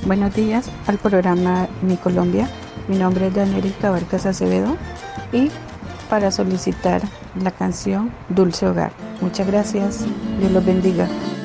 Buenos días al programa Mi Colombia. Mi nombre es Daniela Vargas Acevedo y para solicitar la canción Dulce Hogar. Muchas gracias. Dios los bendiga.